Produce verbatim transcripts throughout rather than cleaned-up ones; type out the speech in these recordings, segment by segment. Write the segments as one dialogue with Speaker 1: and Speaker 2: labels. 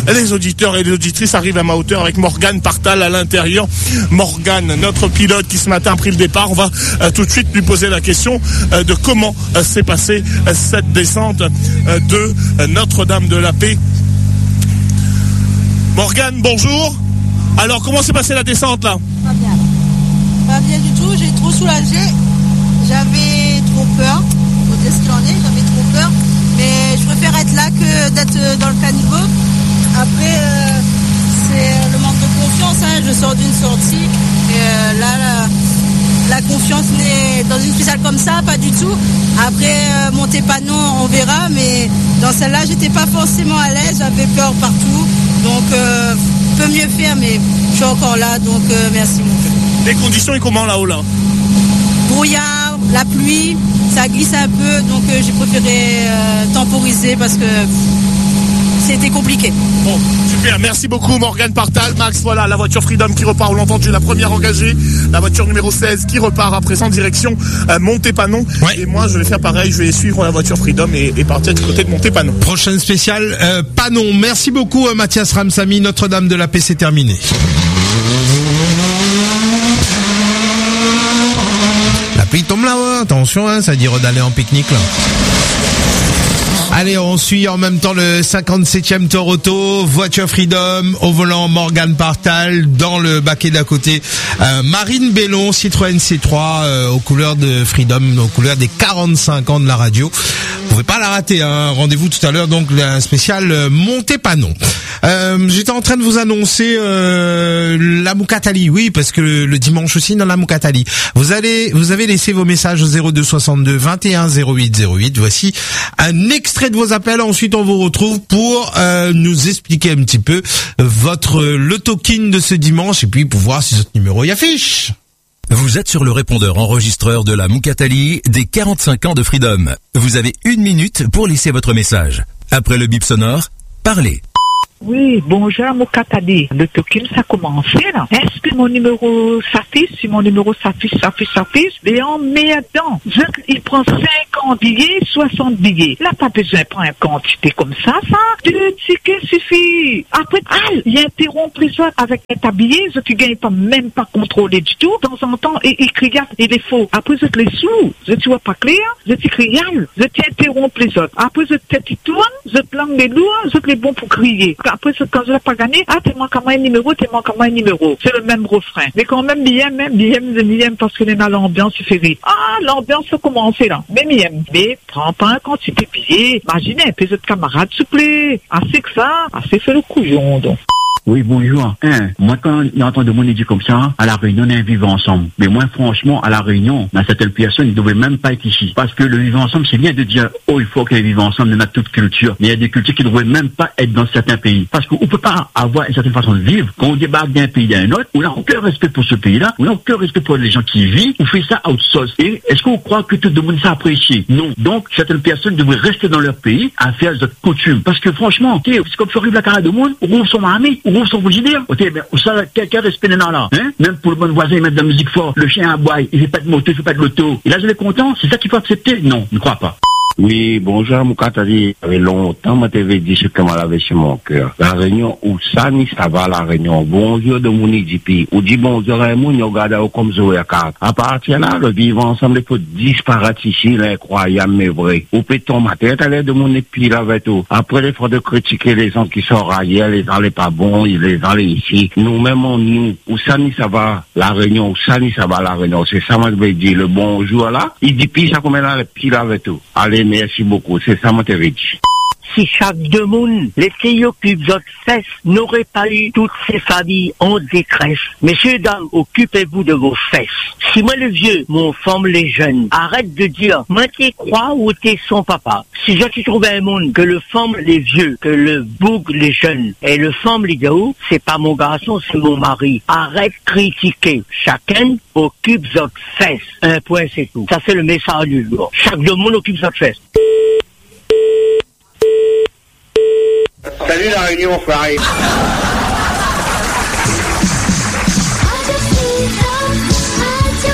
Speaker 1: les auditeurs et les auditrices arrivent à ma hauteur avec Morgane Partal à l'intérieur. Morgane, notre pilote qui ce matin a pris le départ, on va euh, tout de suite lui poser la question euh, de comment euh, s'est passée euh, cette descente euh, de euh, Notre-Dame de la Paix. Morgane, bonjour. Alors, comment s'est passée la descente là?
Speaker 2: Pas bien. Pas bien du tout, j'ai trop soulagé. J'avais trop peur. Faut dire ce qu'il en est, j'avais trop peur. Mais je préfère être là que d'être dans le caniveau. Après, euh, c'est le manque de confiance. Hein. Je sors d'une sortie. Et euh, là, la, la confiance n'est dans une spéciale comme ça, pas du tout. Après, euh, monter panneau, on verra. Mais dans celle-là, j'étais pas forcément à l'aise. J'avais peur partout. Donc, euh, peut mieux faire, mais je suis encore là, donc euh, merci beaucoup.
Speaker 1: Les conditions, et comment là-haut là?
Speaker 2: Brouillard, la pluie, ça glisse un peu, donc euh, j'ai préféré euh, temporiser parce que pff, c'était compliqué.
Speaker 1: Bon, super, merci beaucoup Morgane Partal. Max, voilà, la voiture Freedom qui repart, on l'a entendu, la première engagée, la voiture numéro seize qui repart à présent direction euh, Montépanon. Ouais. Et moi, je vais faire pareil, je vais suivre la voiture Freedom et, et partir du côté de Montépanon.
Speaker 3: Prochaine spéciale, euh, Panon. Merci beaucoup euh, Mathias Ramsamy, Notre-Dame de la Paix, c'est terminé. La pluie tombe là-haut, attention, hein, ça dit d'aller en pique-nique là. Allez, on suit en même temps le cinquante-septième Tour Auto, voiture Freedom, au volant Morgane Partal, dans le baquet d'à côté, euh, Marine Bellon, Citroën C trois, euh, aux couleurs de Freedom, aux couleurs des quarante-cinq ans de la radio. Vous pouvez pas la rater, hein. Rendez-vous tout à l'heure, donc, un spécial euh, Montépanon. Euh, j'étais en train de vous annoncer euh, la Moukatali, oui, parce que le, le dimanche aussi dans la Moukatali. Vous allez, vous avez laissé vos messages au zéro deux soixante-deux vingt et un zéro huit zéro huit. Voici un extrait de vos appels. Ensuite, on vous retrouve pour euh, nous expliquer un petit peu votre le token de ce dimanche et puis pour voir si votre numéro y affiche.
Speaker 4: Vous êtes sur le répondeur enregistreur de la Moukatali des quarante-cinq ans de Freedom. Vous avez une minute pour laisser votre message. Après le bip sonore, parlez.
Speaker 5: Oui, bonjour Moukatali. Le token, ça a commencé là. Est-ce que mon numéro s'affiche? Si mon numéro s'affiche, s'affiche, s'affiche, et en mettant, il prend cinquante billets, soixante billets. Là, pas besoin de prendre une quantité comme ça, ça. Deux tickets suffit. Après, ah, il interrompt les autres avec un tablier, je ne gagne pas, même pas contrôler du tout. De temps en temps, il criaille, il est faux. Après, je les sous, je ne vois pas clair, je te criaille, je t'interromps les autres. Après, je te tourne, je te langue les lourds, je te les bons pour crier. Après, quand je l'ai pas gagné, ah, t'es manqué à moi un numéro, t'es manqué à moi un numéro. C'est le même refrain. Mais quand même, bien, même, bien, bien, parce que dans l'ambiance, il fait rire. Ah, l'ambiance a commencé là. Mais bien, mais prends pas un quantité payé. Imaginez un peu de camarades, s'il vous plaît. Assez que ça, assez fait le couillon, donc.
Speaker 6: Oui, bonjour. Hein, moi, quand j'entends de mon dit comme ça, à la Réunion, on est vivre ensemble. Mais moi, franchement, à la Réunion, dans certaines personnes, ils ne devraient même pas être ici. Parce que le vivre ensemble, c'est bien de dire, oh, il faut qu'ils vivent ensemble, de notre toute culture. Mais il y a des cultures qui ne devraient même pas être dans certains pays. Parce qu'on ne peut pas avoir une certaine façon de vivre. Quand on débarque d'un pays à un autre, on n'a aucun respect pour ce pays-là, on n'a aucun respect pour les gens qui y vivent, on fait ça outsource. Et est-ce qu'on croit que tout le monde s'apprécie? Non. Donc, certaines personnes devraient rester dans leur pays à faire leurs coutumes. Parce que franchement, c'est comme tu arrives la carrière de monde, on rouvre son armée, on rouvre son frigidaire. Ok, mais ça, quelqu'un respect là, là, hein? Même pour le bon voisin, ils mettent de la musique forte, le chien aboie, il fait pas de moto, il fait pas de l'auto. Et là, je l'ai content, c'est ça qu'il faut accepter? Non, je ne crois pas.
Speaker 7: Oui, bonjour, Moukatali. Ça fait longtemps, moi, t'avais dit ce que moi l'avais sur mon cœur. La Réunion, où ça, ni ça va, la Réunion. Bonjour de mon édipi. Ou dit bonjour à mon, y regarde comme Zoé à carte. À partir là, le vivre ensemble, il faut disparaître ici, l'incroyable, mais vrai. Ou peut ton matin, t'as l'air de mon épi, là, avec tout. Après, il faut de critiquer les gens qui sont raillés, les gens les pas bons, les gens les ici. Nous-mêmes, on, nous, où ça, ni ça va, la Réunion, où ça, ni ça va, la Réunion. C'est ça, moi, je vais dire, le bonjour là. Il dit, puis ça, comme là, le pi, là, avec tout. Allez, merci beaucoup. C'est ça, mon terrible.
Speaker 8: Si chaque deux monde, les filles occupent votre fesse, n'aurait pas eu toutes ces familles en détresse. Messieurs, dames, occupez-vous de vos fesses. Si moi le vieux, mon femme les jeunes, arrête de dire, moi t'es croix ou t'es son papa. Si je t'ai trouvé un monde que le femme les vieux, que le boug les jeunes, et le femme les gars, c'est pas mon garçon, c'est mon mari. Arrête de critiquer. Chacun occupe votre fesse. Un point, c'est tout. Ça, c'est le message du jour. Chaque deux monde occupe votre fesse.
Speaker 9: Salut la Réunion, Farid.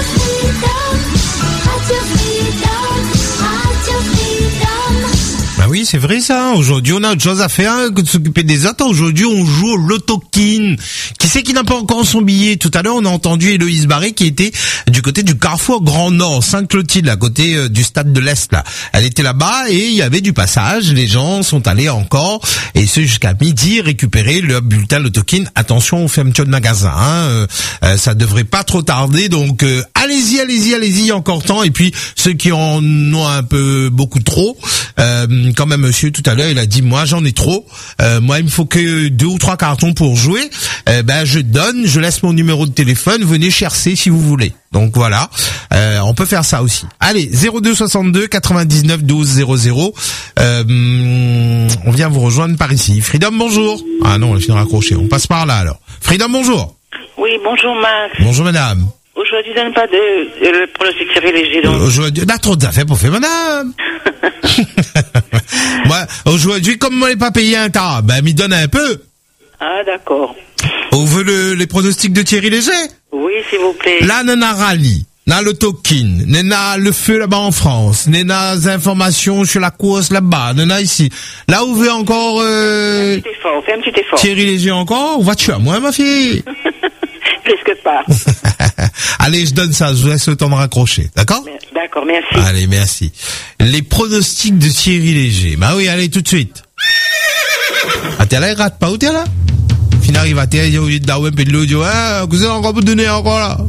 Speaker 3: Bah oui, oui, c'est vrai ça. Aujourd'hui, on a autre chose à faire hein, que de s'occuper des autres. Aujourd'hui, on joue au loto-kin. Qui c'est qui n'a pas encore son billet? Tout à l'heure, on a entendu Héloïse Barré qui était du côté du Carrefour Grand Nord, Sainte-Clotilde, à côté euh, du stade de l'Est là. Elle était là-bas et il y avait du passage. Les gens sont allés encore, et ce jusqu'à midi, récupérer le bulletin loto-kin. Attention aux fermetures de magasins. Hein. Euh, euh, ça devrait pas trop tarder. Donc, euh, allez-y, allez-y, allez-y, il y a encore temps. Et puis, ceux qui en ont un peu beaucoup trop, euh, quand même, monsieur, tout à l'heure, il a dit, moi, j'en ai trop. Euh, moi, il me faut que deux ou trois cartons pour jouer. Euh, ben, je donne, je laisse mon numéro de téléphone. Venez chercher si vous voulez. Donc voilà, euh, on peut faire ça aussi. Allez, zéro deux soixante-deux quatre-vingt-dix-neuf douze zéro zéro. Euh, on vient vous rejoindre par ici. Freedom, bonjour. Ah non, je viens de raccrocher. On passe par là alors. Freedom, bonjour.
Speaker 9: Oui, bonjour Max.
Speaker 3: Bonjour madame.
Speaker 9: Aujourd'hui, donne pas de, de, de pronostic Thierry Léger, donc.
Speaker 3: Aujourd'hui, on a trop d'affaires pour faire madame. Moi, aujourd'hui, comme moi, je n'ai pas payé un tas, ben, m'y donne un peu.
Speaker 9: Ah, d'accord.
Speaker 3: On veut le, les pronostics de Thierry Léger?
Speaker 9: Oui, s'il vous plaît.
Speaker 3: Là, on a rallye, on a le token, on a le feu là-bas en France, on a des informations sur la course là-bas, on a ici. Là, on veut encore, euh...
Speaker 9: Fais un petit effort, fais un petit effort.
Speaker 3: Thierry Léger encore? Vas-tu à moi, ma fille?
Speaker 9: Plus que pas.
Speaker 3: Allez, je donne ça, je vous laisse le temps de raccrocher, d'accord?
Speaker 9: D'accord, merci.
Speaker 3: Allez, merci. Les pronostics de Thierry Léger. Bah oui, allez, tout de suite. Ah, t'es là, il rate pas, où t'es là? Il arrive à terre, il dit, d'Awem, puis de l'audio, hein, vous avez encore vous donner encore là.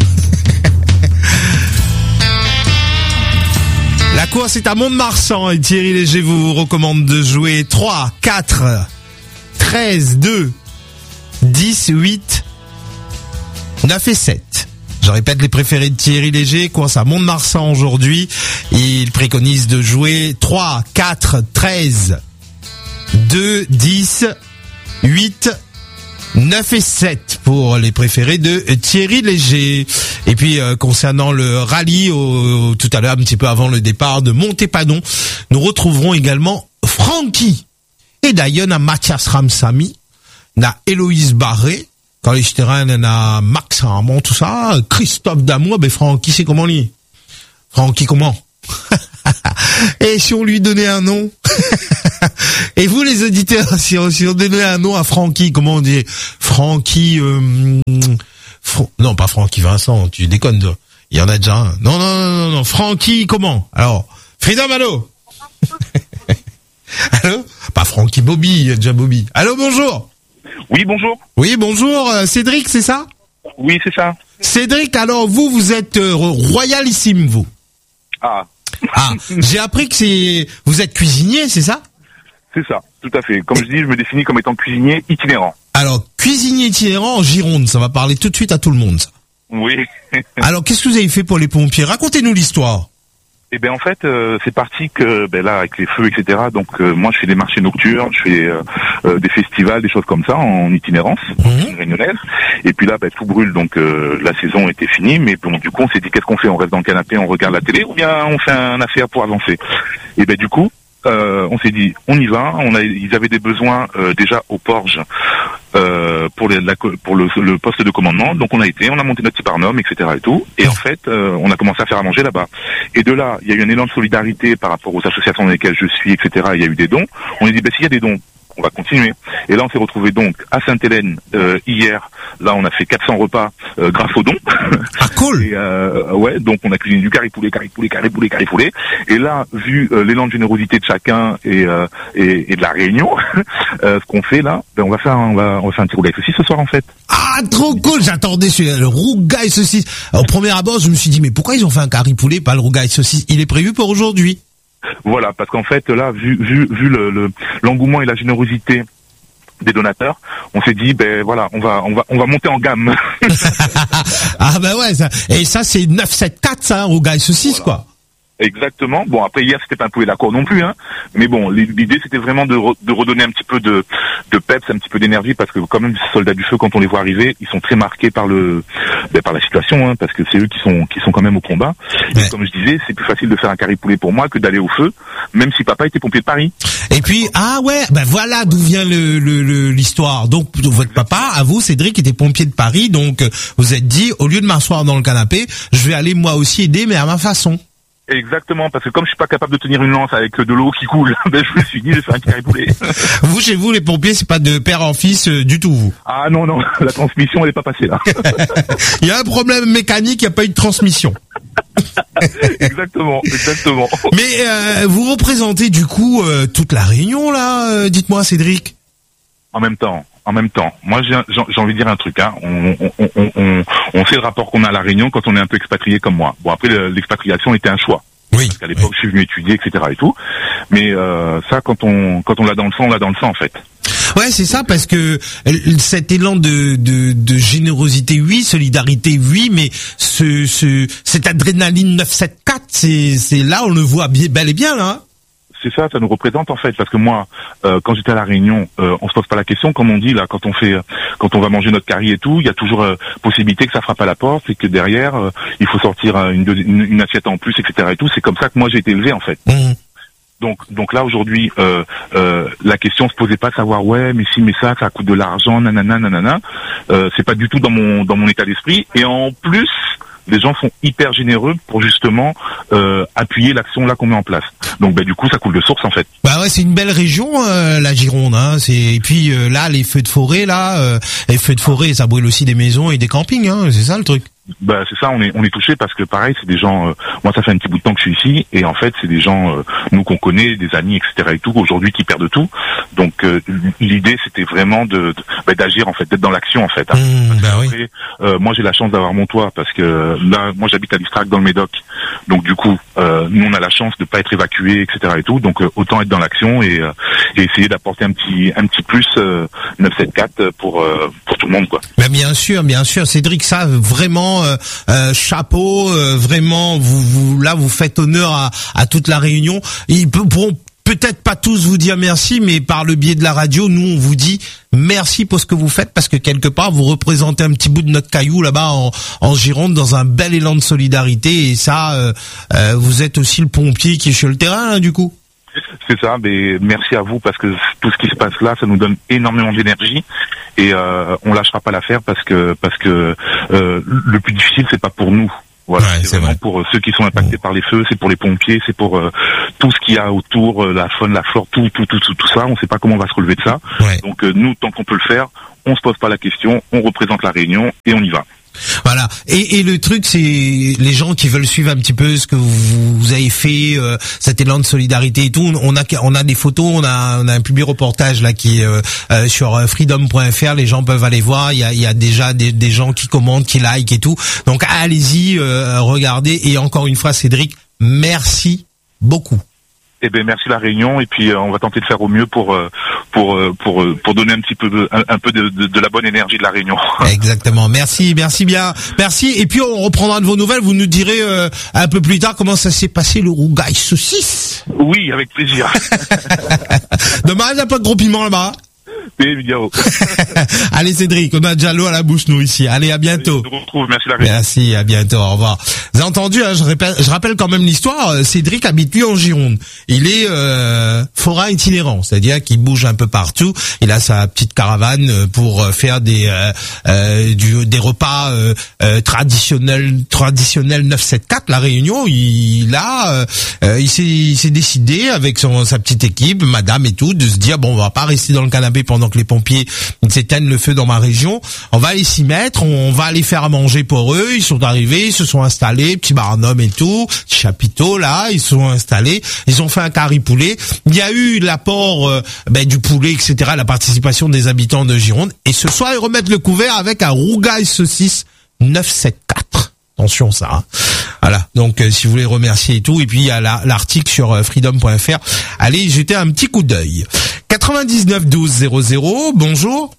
Speaker 3: La course est à Mont-de-Marsan et Thierry Léger vous recommande de jouer trois, quatre, treize, deux, dix, huit, neuf et sept. Je répète les préférés de Thierry Léger, course à Mont-de-Marsan aujourd'hui. Il préconise de jouer trois, quatre, treize, deux, dix, huit, neuf et sept pour les préférés de Thierry Léger. Et puis euh, concernant le rallye, au, tout à l'heure, un petit peu avant le départ de Montépadon, nous retrouverons également Francky. Et d'ailleurs, on a Mathias Ramsamy, on a Héloïse Barré, quand les terrains, on a Max Ramon, tout ça, Christophe Damour, ben Francky, c'est comment lui? Francky comment? Et si on lui donnait un nom? Et vous les auditeurs, si on, si on donnait un nom à Francky, comment on dit? Francky, euh, Fr- non pas Francky Vincent, tu déconnes toi. Il y en a déjà un. Non, non, non, non, non. Francky comment? Alors, Freedom, allô? Allô? Pas Francky Bobby, il y a déjà Bobby. Allô, bonjour?
Speaker 10: Oui, bonjour.
Speaker 3: Oui, bonjour, euh, Cédric, c'est ça?
Speaker 10: Oui, c'est ça.
Speaker 3: Cédric, alors vous, vous êtes euh, royalissime, vous.
Speaker 10: Ah.
Speaker 3: Ah, j'ai appris que c'est, vous êtes cuisinier, c'est ça?
Speaker 10: C'est ça, tout à fait. Comme je dis, je me définis comme étant cuisinier itinérant.
Speaker 3: Alors, cuisinier itinérant en Gironde, ça va parler tout de suite à tout le monde, ça.
Speaker 10: Oui.
Speaker 3: Alors, qu'est-ce que vous avez fait pour les pompiers? Racontez-nous l'histoire.
Speaker 10: Eh ben en fait, euh, c'est parti que ben là avec les feux, et cetera. Donc euh, moi, je fais des marchés nocturnes, je fais euh, euh, des festivals, des choses comme ça en itinérance,
Speaker 3: Mmh.
Speaker 10: réunionnaise. Et puis là, ben, tout brûle, donc euh, la saison était finie. Mais bon, du coup, on s'est dit qu'est-ce qu'on fait? On reste dans le canapé, on regarde la télé, ou bien on fait un affaire pour avancer? Et ben du coup, euh, on s'est dit, on y va. On a, ils avaient des besoins euh, déjà au Porge. Euh, pour, les, la, pour le, le poste de commandement, donc on a été, on a monté notre petit barnum, et cetera et tout, et en fait, euh, on a commencé à faire à manger là-bas. Et de là, il y a eu un élan de solidarité par rapport aux associations dans lesquelles je suis, et cetera. Il y a eu des dons. On a dit, ben s'il y a des dons, on va continuer. Et là, on s'est retrouvé donc à Sainte-Hélène euh, hier. Là, on a fait quatre cents repas euh, grâce aux dons.
Speaker 3: Ah cool.
Speaker 10: Et euh, ouais, donc on a cuisiné du curry poulet, curry poulet, curry poulet, curry poulet. Et là, vu euh, l'élan de générosité de chacun et euh, et, et de la réunion, euh, ce qu'on fait là, ben on va faire, on va, on va faire un petit rougail saucisse ce soir en fait.
Speaker 3: Ah, trop cool. J'attendais sur le rougail saucisse. Au premier abord, je me suis dit, mais pourquoi ils ont fait un curry poulet, pas le rougail saucisse? Il est prévu pour aujourd'hui.
Speaker 10: Voilà, parce qu'en fait, là, vu vu vu le, le l'engouement et la générosité des donateurs, on s'est dit, ben voilà, on va on va on va monter en gamme.
Speaker 3: Ah ben ouais, ça, et ça c'est neuf sept quatre, ça, un rougail saucisse, voilà. Quoi.
Speaker 10: Exactement. Bon, après hier c'était pas un poulet d'accord non plus, hein. Mais bon, l'idée c'était vraiment de, re, de redonner un petit peu de, de peps, un petit peu d'énergie, parce que quand même ces soldats du feu, quand on les voit arriver, ils sont très marqués par le, ben, par la situation, hein, parce que c'est eux qui sont, qui sont quand même au combat. Ouais. Et comme je disais, c'est plus facile de faire un curry poulet pour moi que d'aller au feu, même si papa était pompier de Paris.
Speaker 3: Et puis ah ouais, ben voilà d'où vient le, le, le l'histoire. Donc votre papa, à vous, Cédric, était pompier de Paris, donc vous êtes dit, au lieu de m'asseoir dans le canapé, je vais aller moi aussi aider, mais à ma façon.
Speaker 10: Exactement, parce que comme je suis pas capable de tenir une lance avec de l'eau qui coule, ben je me suis dit, je vais faire un cariboulet.
Speaker 3: Vous, chez vous, les pompiers, c'est pas de père en fils euh, du tout, vous.
Speaker 10: Ah non, non, la transmission, elle est pas passée là.
Speaker 3: Il y a un problème mécanique, il n'y a pas eu de transmission.
Speaker 10: Exactement, exactement.
Speaker 3: Mais euh, vous représentez du coup euh, toute la Réunion, là, euh, dites-moi, Cédric.
Speaker 10: En même temps, en même temps. Moi, j'ai, j'ai envie de dire un truc. Hein. On, on, on, on, on sait le rapport qu'on a à la Réunion quand on est un peu expatrié comme moi. Bon, après, l'expatriation était un choix.
Speaker 3: Oui.
Speaker 10: Parce qu'à l'époque,
Speaker 3: oui.
Speaker 10: je suis venu étudier, et cetera et tout. Mais euh, ça, quand on, quand on l'a dans le sang, on l'a dans le sang, en fait.
Speaker 3: Ouais, c'est ça, parce que cet élan de, de, de générosité, oui, solidarité, oui, mais ce, ce, cette adrénaline neuf cent soixante-quatorze, c'est, c'est là, on le voit bien, bel et bien, là.
Speaker 10: C'est ça, ça nous représente en fait, parce que moi, euh, quand j'étais à la Réunion, euh, on se pose pas la question, comme on dit là, quand on fait, quand on va manger notre curry et tout, il y a toujours euh, possibilité que ça frappe à la porte et que derrière, euh, il faut sortir euh, une, une, une assiette en plus, et cetera et tout. C'est comme ça que moi j'ai été élevé en fait.
Speaker 3: Mmh.
Speaker 10: Donc, donc là aujourd'hui, euh, euh, la question se posait pas de savoir ouais, mais si, mais ça, ça coûte de l'argent, nanana, nanana. Euh, c'est pas du tout dans mon dans mon état d'esprit. Et en plus, les gens sont hyper généreux pour justement euh, appuyer l'action là qu'on met en place. Donc bah du coup ça coule de source en fait.
Speaker 3: Bah ouais, c'est une belle région euh, la Gironde, hein. C'est et puis euh, là les feux de forêt là, euh, les feux de forêt ça brûle aussi des maisons et des campings, hein. C'est ça le truc.
Speaker 10: Bah c'est ça, on est on est touché parce que pareil c'est des gens. Euh, moi ça fait un petit bout de temps que je suis ici et en fait c'est des gens euh, nous qu'on connaît, des amis et cetera et tout aujourd'hui qui perdent tout. Donc euh, l'idée c'était vraiment de, de bah, d'agir en fait, d'être dans l'action en fait. Hein.
Speaker 3: Mmh, bah oui.
Speaker 10: Après, euh, moi j'ai la chance d'avoir mon toit parce que là moi j'habite à l'Istrac dans le Médoc. Donc du coup euh, nous on a la chance de pas être évacués et cetera et tout. Donc euh, autant être dans l'action et, euh, et essayer d'apporter un petit un petit plus euh, neuf cent soixante-quatorze pour euh, pour tout le monde quoi.
Speaker 3: Bah bien sûr, bien sûr, Cédric, ça vraiment euh, euh, chapeau, euh, vraiment vous vous là vous faites honneur à à toute la Réunion. Ils pourront peut-être pas tous vous dire merci, mais par le biais de la radio, nous on vous dit merci pour ce que vous faites parce que quelque part vous représentez un petit bout de notre caillou là-bas en, en Gironde dans un bel élan de solidarité et ça, euh, euh, vous êtes aussi le pompier qui est sur le terrain hein, du coup.
Speaker 10: C'est ça, mais merci à vous parce que tout ce qui se passe là, ça nous donne énormément d'énergie et euh, on lâchera pas l'affaire parce que parce que euh, le plus difficile c'est pas pour nous. Voilà,
Speaker 3: ouais,
Speaker 10: c'est,
Speaker 3: c'est
Speaker 10: vraiment
Speaker 3: vrai.
Speaker 10: Pour ceux qui sont impactés par les feux, c'est pour les pompiers, c'est pour euh, tout ce qu'il y a autour, euh, la faune, la flore, tout, tout, tout, tout, tout ça. On sait pas comment on va se relever de ça.
Speaker 3: Ouais.
Speaker 10: Donc euh, nous, tant qu'on peut le faire, on se pose pas la question, on représente la Réunion et on y va.
Speaker 3: Voilà. Et, et le truc, c'est les gens qui veulent suivre un petit peu ce que vous, vous avez fait, euh, cet élan de solidarité et tout. On a, on a des photos, on a, on a un public reportage là qui est euh, euh, sur freedom point f r. Les gens peuvent aller voir. Il y a, il y a déjà des, des gens qui commentent, qui like et tout. Donc allez-y, euh, regardez. Et encore une fois, Cédric, merci beaucoup.
Speaker 10: Eh ben merci la Réunion et puis euh, on va tenter de faire au mieux pour euh, pour euh, pour euh, pour donner un petit peu de, un, un peu de, de, de la bonne énergie de la Réunion.
Speaker 3: Exactement. Merci, merci bien, merci. Et puis on reprendra de vos nouvelles. Vous nous direz euh, un peu plus tard comment ça s'est passé le rougail saucisse.
Speaker 10: Oui, avec plaisir.
Speaker 3: Dommage, il n'y a pas de gros piment là-bas.
Speaker 10: Évidemment.
Speaker 3: Allez Cédric, on a déjà l'eau à la bouche nous ici. Allez, à bientôt.
Speaker 10: Je vous retrouve, merci la Réunion.
Speaker 3: Merci, à bientôt, au revoir. Vous avez entendu, hein, je, rappelle, je rappelle quand même l'histoire, Cédric habite lui en Gironde. Il est euh, forain itinérant, c'est-à-dire qu'il bouge un peu partout. Il a sa petite caravane pour faire des euh, euh, du, des repas euh, euh, traditionnels traditionnels neuf cent soixante-quatorze. La Réunion, il, il a euh, il s'est il s'est décidé avec son sa petite équipe, madame et tout, de se dire bon, on va pas rester dans le canapé pendant que les pompiers ils s'éteignent le feu dans ma région. On va aller s'y mettre, on va aller faire à manger pour eux. Ils sont arrivés, ils se sont installés, petit barnum et tout, petit chapiteau là, ils se sont installés, ils ont fait un curry poulet. Il y a eu l'apport euh, ben, du poulet, et cetera, la participation des habitants de Gironde. Et ce soir, ils remettent le couvert avec un rougail saucisse neuf cent soixante-quatorze. Attention ça. Hein. Voilà. Donc euh, si vous voulez remercier et tout, et puis il y a la, l'article sur euh, freedom point f r. Allez jeter un petit coup d'œil. quatre-vingt-dix-neuf douze zéro zéro. Bonjour.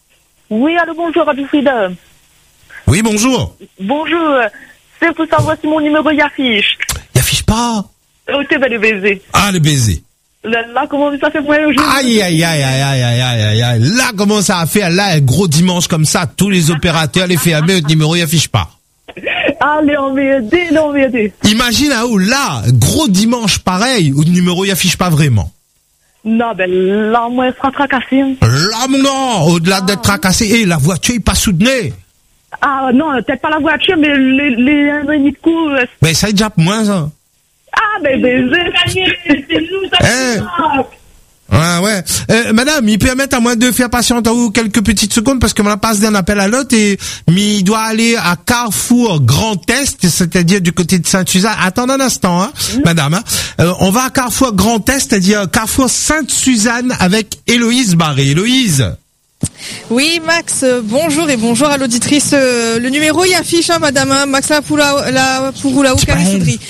Speaker 11: Oui, allô, bonjour, Radio Freedom.
Speaker 3: Oui, bonjour.
Speaker 11: Bonjour. C'est pour savoir si mon numéro y affiche.
Speaker 3: Il affiche pas.
Speaker 11: Oh, t'es ben le baiser.
Speaker 3: Ah, le baiser.
Speaker 11: Là, là, comment ça fait pour moi aujourd'hui?
Speaker 3: Aïe, aïe, aïe, aïe, aïe, aïe, aïe, aïe. Là, comment ça a fait? Là, un gros dimanche comme ça, tous les opérateurs, les fermés, votre numéro y affiche pas.
Speaker 11: Allez, on va aider, on va aider.
Speaker 3: Imagine, hein, où là, gros dimanche pareil, où le numéro y affiche pas vraiment.
Speaker 11: Non, ben, là, moi, elle sera tracassée.
Speaker 3: Là, non, au-delà ah. d'être tracassé, et la voiture est pas soutenue.
Speaker 11: Ah, non, peut-être pas la voiture, mais les, les, les nids de coups.
Speaker 3: Mais ça est déjà moins, ça.
Speaker 11: Ah, mais baiser. C'est nous, ça.
Speaker 3: Eh. Ouais, ouais. Euh, madame, il permet à moi de faire patienter ou quelques petites secondes parce que on passe d'un appel à l'autre et mais il doit aller à Carrefour Grand Est, c'est-à-dire du côté de Sainte-Suzanne. Attends un instant, hein, mmh. madame. Hein. Euh, on va à Carrefour Grand Est, c'est-à-dire Carrefour Sainte-Suzanne avec Héloïse Barré. Héloïse.
Speaker 12: Oui, Max, euh, bonjour et bonjour à l'auditrice. Euh, le numéro y affiche, hein, madame, hein, Max la Poula, la Pouroula ou Califoudry.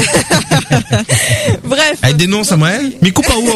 Speaker 12: Bref.
Speaker 3: Elle dénonce à moi, mais coupe à où,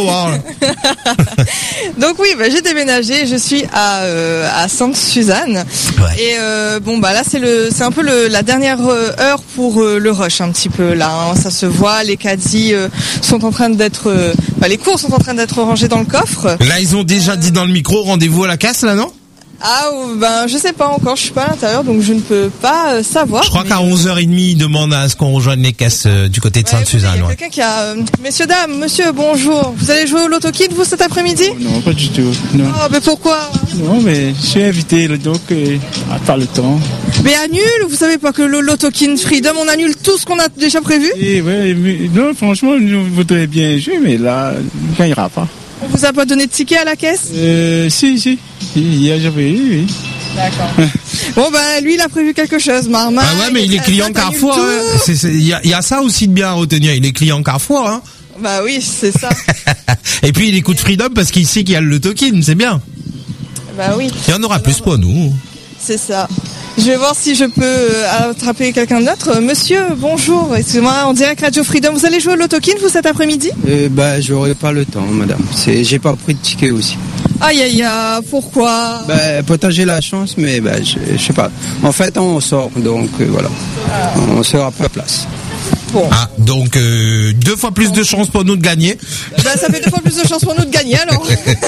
Speaker 12: Donc oui, bah, j'ai déménagé, je suis à, euh, à Sainte-Suzanne. Ouais. Et euh, bon, bah là, c'est le, c'est un peu le, la dernière heure pour euh, le rush, un petit peu là. Hein, ça se voit, les caddies euh, sont en train d'être, euh, bah, les cours sont en train d'être rangés dans le coffre.
Speaker 3: Là, ils ont déjà dit dans le micro, rendez-vous à la casse, là, non?
Speaker 12: Ah, ben, je sais pas encore, je suis pas à l'intérieur, donc je ne peux pas euh, savoir.
Speaker 3: Je crois
Speaker 12: mais...
Speaker 3: qu'à onze heures trente, ils demandent à ce qu'on rejoigne les caisses euh, du côté de ouais, Sainte-Suzanne.
Speaker 12: Il y a
Speaker 3: ouais.
Speaker 12: quelqu'un qui a... Euh, messieurs, dames, monsieur, bonjour. Vous allez jouer au Loto Kid, vous, cet après-midi?
Speaker 13: Non, pas du tout. Non.
Speaker 12: Oh, mais pourquoi?
Speaker 13: Non, mais je suis invité, donc, euh, à pas le temps.
Speaker 12: Mais annule, vous savez pas que le Loto Kid Freedom, on annule tout ce qu'on a déjà prévu?
Speaker 13: Eh ouais, mais, non, franchement, nous voudrions bien jouer, mais là, on ne gagnera pas.
Speaker 12: On vous a pas donné de ticket à la caisse?
Speaker 13: Euh, si, si. Hier, j'avais eu, oui.
Speaker 12: D'accord. Bon, ben, lui, il a prévu quelque chose, Marma.
Speaker 3: Ah ouais, mais il est client Carrefour. Il hein. y, a, y a ça aussi de bien à retenir. Il est client Carrefour, hein.
Speaker 12: Bah oui, c'est ça.
Speaker 3: Et puis, il écoute Freedom parce qu'il sait qu'il y a le token, c'est bien.
Speaker 12: Bah oui.
Speaker 3: Il y en aura Alors, plus pour nous.
Speaker 12: C'est ça. Je vais voir si je peux attraper quelqu'un d'autre. Monsieur, bonjour. Excusez-moi, en direct Radio Freedom. Vous allez jouer au Loto-Kin, vous, cet après-midi?
Speaker 14: euh, Bah, j'aurai pas le temps, madame. C'est, j'ai pas pris de ticket aussi.
Speaker 12: Aïe, aïe, aïe. Pourquoi?
Speaker 14: Bah, partager la chance, mais bah, je, je sais pas. En fait, on sort, donc euh, voilà. Ah. On sort à peu place.
Speaker 3: Bon. Ah, donc euh, deux fois plus de chances pour nous de gagner.
Speaker 12: Ben, ça fait deux fois plus de chances pour nous de gagner alors.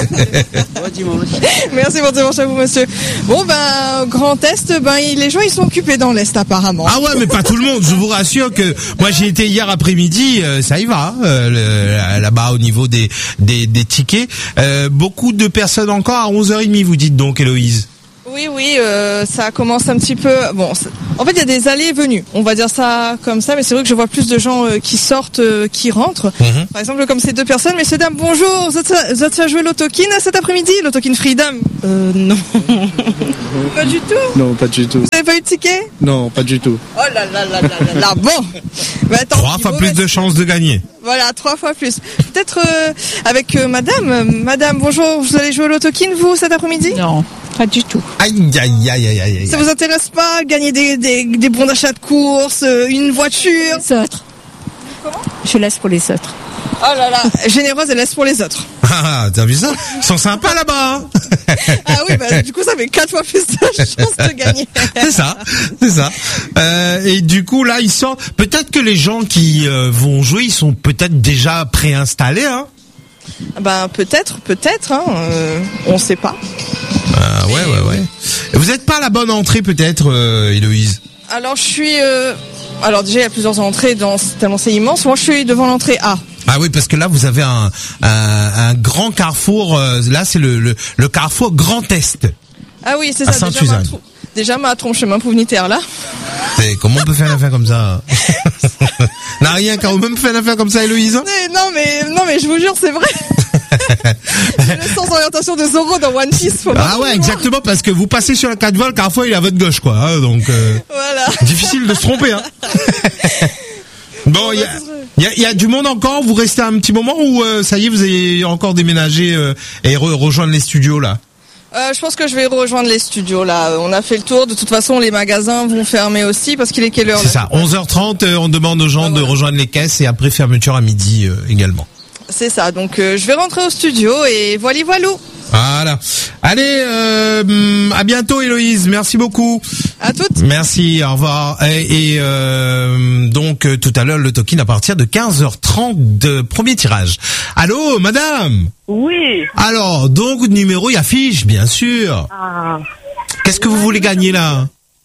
Speaker 12: Merci pour dimanche à vous, monsieur. Bon ben Grand Est, ben les gens ils sont occupés dans l'Est apparemment.
Speaker 3: Ah ouais, mais pas tout le monde. Je vous rassure que moi j'ai été hier après-midi, euh, ça y va euh, le, là-bas au niveau des des, des tickets. Euh, beaucoup de personnes encore à onze heures trente. Vous dites donc, Héloïse.
Speaker 12: Oui, oui, euh, ça commence un petit peu... Bon, en fait, il y a des allées et venues. On va dire ça comme ça, mais c'est vrai que je vois plus de gens euh, qui sortent, euh, qui rentrent. Mm-hmm. Par exemple, comme ces deux personnes. Messieurs, dames, bonjour. Vous êtes, vous êtes à jouer l'Autokin cet après-midi? L'Autokin Freedom?
Speaker 11: Euh, non.
Speaker 12: Pas du tout?
Speaker 13: Non, pas du tout.
Speaker 12: Vous n'avez pas eu de ticket?
Speaker 13: Non, pas du tout.
Speaker 12: Oh là là là là là là. Bon.
Speaker 3: Bah, attends, trois fois plus de chances de gagner.
Speaker 12: Voilà, trois fois plus. Peut-être euh, avec euh, madame. Madame, bonjour. Vous allez jouer l'Autokin, vous, cet après-midi?
Speaker 11: Non. Pas du tout.
Speaker 3: Aïe, aïe, aïe, aïe, aïe.
Speaker 12: Ça vous intéresse pas, gagner des, des, des bons d'achat de course, une voiture?
Speaker 11: Les autres.
Speaker 12: Comment?
Speaker 11: Je laisse pour les autres.
Speaker 12: Oh là là, généreuse, elle laisse pour les autres.
Speaker 3: Ah, t'as vu ça? Ils sont sympas là-bas. Hein.
Speaker 12: Ah oui, bah, du coup, ça fait quatre fois plus de chances de gagner.
Speaker 3: C'est ça, c'est ça. Euh, et du coup, là, ils sont, peut-être que les gens qui euh, vont jouer, ils sont peut-être déjà préinstallés, hein?
Speaker 12: Ben, peut-être, peut-être, hein, euh, on sait pas.
Speaker 3: Ah ouais, ouais, ouais. Vous êtes pas à la bonne entrée peut-être, euh, Héloïse?
Speaker 12: Alors je suis... Euh... Alors déjà il y a plusieurs entrées, dans... tellement c'est immense. Moi je suis devant l'entrée A.
Speaker 3: Ah oui, parce que là vous avez un, un, un grand carrefour, euh, là c'est le, le, le carrefour Grand Est.
Speaker 12: Ah oui, c'est ça. Sainte-Suzanne. Déjà, ma tr... déjà ma tronche chemin Pouvenitaire là.
Speaker 3: C'est... Comment on peut faire une affaire comme ça? N'a rien quand même fait une affaire comme ça, Héloïse?
Speaker 12: Non mais, non mais je vous jure c'est vrai. J'ai le sens d'orientation de Zoro dans One Piece. Faut
Speaker 3: ah ouais, exactement, parce que vous passez sur la quatre vols, Carrefour il est à votre gauche, quoi. Hein, donc, euh,
Speaker 12: voilà.
Speaker 3: Difficile de se tromper. Hein. Bon, il y a, y, a, y a du monde encore. Vous restez un petit moment ou euh, ça y est, vous avez encore déménagé euh, et re- rejoindre les studios là?
Speaker 12: Euh, je pense que je vais rejoindre les studios là. On a fait le tour. De toute façon, les magasins vont fermer aussi parce qu'il est quelle heure?
Speaker 3: C'est ça. onze heures trente. Euh, on demande aux gens ah, voilà. de rejoindre les caisses et après fermeture à midi euh, également.
Speaker 12: C'est ça, donc euh, je vais rentrer au studio et voilà voilou.
Speaker 3: Voilà. Allez, euh, à bientôt Héloïse, merci beaucoup.
Speaker 12: À toutes.
Speaker 3: Merci, au revoir. Et, et euh, donc euh, tout à l'heure le token à partir de quinze heures trente de premier tirage. Allô, madame?
Speaker 11: Oui.
Speaker 3: Alors, donc numéro il affiche, bien sûr. Ah. Qu'est-ce que vous voulez gagner là?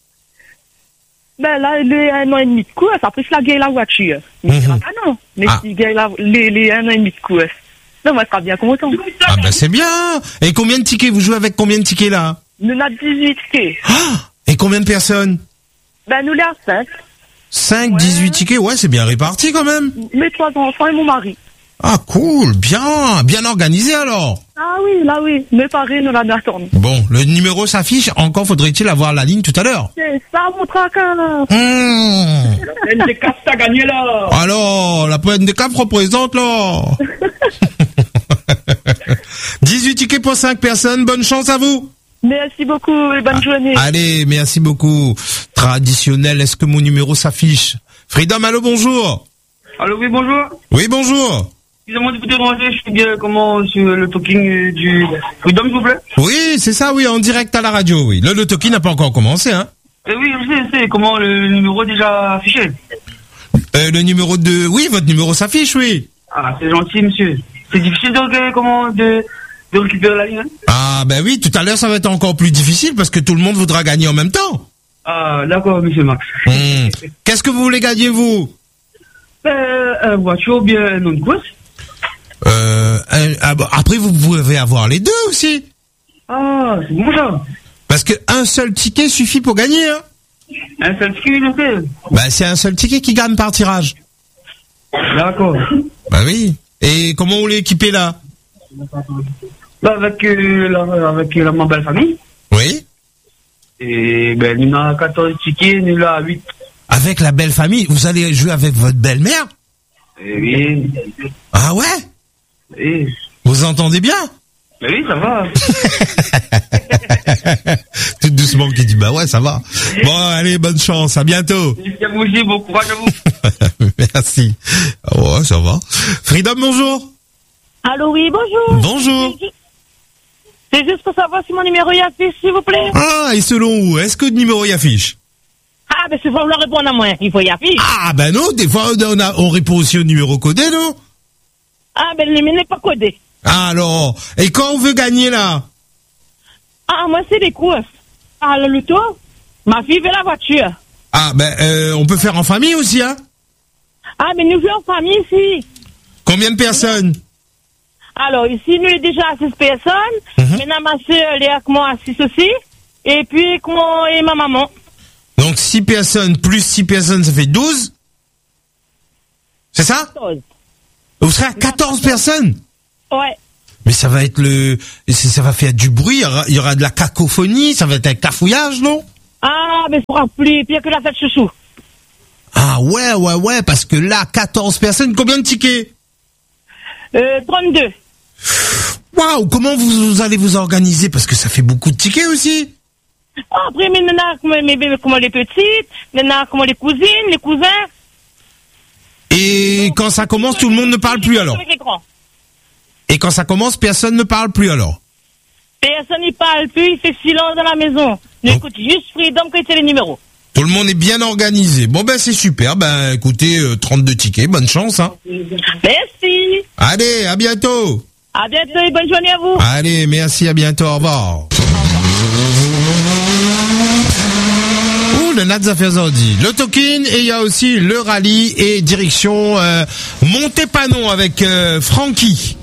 Speaker 11: Ben là, les un an et demi de course, après je la gagne la voiture. Mais mm-hmm. ah non, mais ah. si je gagne la, les, les un an et demi de course, non, moi je serai bien content.
Speaker 3: Ah ben c'est bien. Et combien de tickets? Vous jouez avec combien de tickets là?
Speaker 11: Nous avons dix-huit tickets.
Speaker 3: Ah. Et combien de personnes?
Speaker 11: Ben nous les cinq.
Speaker 3: cinq, ouais. dix-huit tickets, ouais, c'est bien réparti quand même.
Speaker 11: Mes trois enfants et mon mari.
Speaker 3: Ah cool, bien, bien organisé alors.
Speaker 11: Ah oui, là oui, mes parents nous l'ont attendu.
Speaker 3: Bon, le numéro s'affiche, encore faudrait-il avoir la ligne tout à l'heure.
Speaker 11: C'est ça mon tracas là.
Speaker 3: Mmh.
Speaker 11: La P N D C A F t'as gagné là.
Speaker 3: Alors, la P N D C A F représente là. dix-huit tickets pour cinq personnes, bonne chance à vous.
Speaker 11: Merci beaucoup et bonne ah, journée.
Speaker 3: Allez, merci beaucoup. Traditionnel, est-ce que mon numéro s'affiche? Freedom, allô, bonjour.
Speaker 15: Allô, oui, bonjour.
Speaker 3: Oui, bonjour.
Speaker 15: Excusez-moi de vous déranger, je suis bien comment sur le talking du Freedom, s'il vous plaît.
Speaker 3: Oui, c'est ça, oui, en direct à la radio, oui. Le, le talking n'a pas encore commencé, hein.
Speaker 15: Eh oui, je sais, je sais, comment le numéro est déjà affiché.
Speaker 3: Euh, le numéro de... Oui, votre numéro s'affiche, oui.
Speaker 15: Ah, c'est gentil, monsieur. C'est difficile de, comment, de, de récupérer la ligne, hein.
Speaker 3: Ah, ben oui, tout à l'heure, ça va être encore plus difficile parce que tout le monde voudra gagner en même temps.
Speaker 15: Ah, d'accord, monsieur Max.
Speaker 3: Mmh. Qu'est-ce que vous voulez gagner, vous?
Speaker 15: Euh, une voiture ou bien une course.
Speaker 3: Euh, après, vous pouvez avoir les deux aussi.
Speaker 15: Ah, c'est bon ça.
Speaker 3: Parce que un seul ticket suffit pour gagner, hein.
Speaker 15: Un seul ticket, je sais.
Speaker 3: Bah, c'est un seul ticket qui gagne par tirage.
Speaker 15: D'accord.
Speaker 3: Bah oui. Et comment vous l'équipez là?
Speaker 15: Bah, avec, euh, la, avec la, ma belle famille.
Speaker 3: Oui.
Speaker 15: Et, ben, nous avons quatorze tickets, nous avons huit.
Speaker 3: Avec la belle famille, vous allez jouer avec votre belle-mère?
Speaker 15: Eh oui.
Speaker 3: Ah ouais?
Speaker 15: Oui.
Speaker 3: Vous entendez bien?
Speaker 15: Ben oui, ça va.
Speaker 3: Tout doucement qui dit bah ouais, ça va. Bon, allez, bonne chance, à bientôt.
Speaker 15: Merci à vous aussi, bon courage à vous.
Speaker 3: Merci. Ah ouais, ça va. Freedom, bonjour.
Speaker 16: Allô, oui, bonjour.
Speaker 3: Bonjour.
Speaker 16: C'est juste pour savoir si mon numéro y affiche, s'il vous plaît.
Speaker 3: Ah, et selon où? Est-ce que le numéro y affiche?
Speaker 16: Ah, ben, c'est pour me répondre à moi, il faut y afficher.
Speaker 3: Ah, ben non, des fois, on, a, on répond aussi au numéro codé, non?
Speaker 16: Ah, ben, le numéro n'est pas codé.
Speaker 3: Ah, alors, et quand on veut gagner, là?
Speaker 16: Ah, moi, c'est des courses. Ah, le loto, ma fille veut la voiture.
Speaker 3: Ah, ben, euh, on peut faire en famille aussi, hein?
Speaker 16: Ah, mais nous jouons en famille ici.
Speaker 3: Combien de personnes?
Speaker 16: Alors, ici, nous, il est déjà à six personnes. Mm-hmm. Maintenant, ma soeur, elle est avec moi à six aussi. Et puis, avec moi et ma maman.
Speaker 3: Donc, six personnes plus six personnes, ça fait douze? C'est ça?
Speaker 16: quatorze.
Speaker 3: Vous serez à quatorze personnes?
Speaker 16: Ouais.
Speaker 3: Mais ça va être le... Ça va faire du bruit, il y aura, il y aura de la cacophonie, ça va être un cafouillage, non?
Speaker 16: Ah, mais ça sera plus pire que la fête chouchou.
Speaker 3: Ah ouais, ouais, ouais, parce que là, quatorze personnes, combien de tickets?
Speaker 16: Euh, trente-deux.
Speaker 3: Waouh, comment vous, vous allez vous organiser? Parce que ça fait beaucoup de tickets aussi.
Speaker 16: Après, mais maintenant, mes bébés, comment les petites, maintenant, comment les cousines, les cousins.
Speaker 3: Et quand ça commence, tout le monde ne parle plus alors?
Speaker 16: Avec les grands.
Speaker 3: Et quand ça commence, personne ne parle plus alors?
Speaker 16: Personne n'y parle plus, il fait silence dans la maison. Nous
Speaker 3: oh.
Speaker 16: écoutons juste Freedom quand il les numéros.
Speaker 3: Tout le monde est bien organisé. Bon ben c'est super, ben écoutez, euh, trente-deux tickets, bonne chance, hein.
Speaker 16: Merci.
Speaker 3: Allez, à bientôt.
Speaker 16: À bientôt et bonne journée à vous.
Speaker 3: Allez, merci, à bientôt, au revoir. Ouh, le Nats Affaires Ordi, le token, et il y a aussi le rallye et direction euh, Montépanon avec euh, Francky.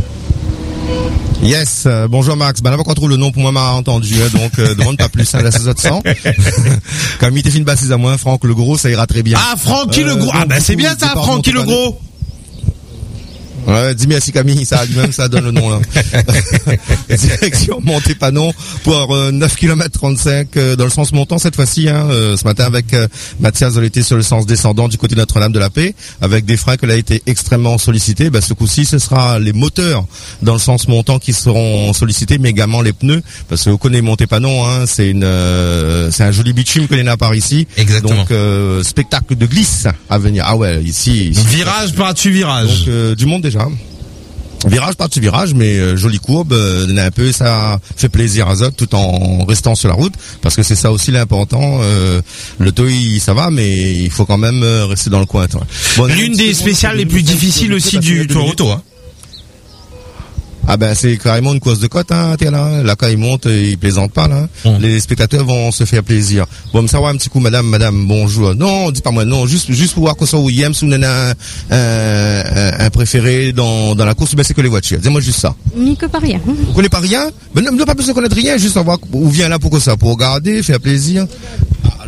Speaker 17: Yes, euh, bonjour Max. Ben là, qu'on trouve le nom pour moi m'a entendu, hein, donc euh, demande pas plus, hein, la saison de sang. Comme il était fini de bassise à moi, Franck le Gros, ça ira très bien.
Speaker 3: Ah, Francky euh, le Gros, ah ben c'est bien ça, Francky le Gros.
Speaker 17: Ouais, dis merci Camille, ça lui-même ça donne le nom là. Direction Montépanon pour euh, neuf kilomètres trente-cinq euh, dans le sens montant cette fois-ci, hein, euh, ce matin avec euh, Mathias on était sur le sens descendant du côté de Notre-Dame de la Paix avec des freins que a été extrêmement sollicité. Ben, ce coup-ci ce sera les moteurs dans le sens montant qui seront sollicités, mais également les pneus parce que vous connaissez Montépanon, hein, c'est une euh, c'est un joli bitume que l'on a par ici.
Speaker 3: Exactement.
Speaker 17: Donc euh, spectacle de glisse à venir. Ah ouais, ici, ici
Speaker 3: virage par-dessus virage.
Speaker 17: Donc euh, du monde déjà. Virage par-dessus virage, mais euh, jolie courbe, euh, un peu ça fait plaisir à Zot tout en restant sur la route, parce que c'est ça aussi l'important. Euh, le taux il ça va, mais il faut quand même euh, rester dans le coin.
Speaker 3: Bon, l'une des spéciales les plus difficiles aussi du Tour Auto. Hein.
Speaker 17: Ah ben c'est carrément une course de côte, hein, t'es là. Là quand il monte, il plaisante pas là. Mmh. Les spectateurs vont se faire plaisir. Bon, me savoir un petit coup, madame, madame, bonjour. Non, dis pas moi, non, juste juste pour voir qu'on soit où il aime, si on a un, un, un préféré dans dans la course, ben c'est que les voitures. Dis-moi juste ça.
Speaker 18: Ni que pas rien.
Speaker 17: Vous connaissez pas rien? Ben non, pas besoin de connaître rien, juste savoir où vient là pour que ça, pour regarder, faire plaisir. Alors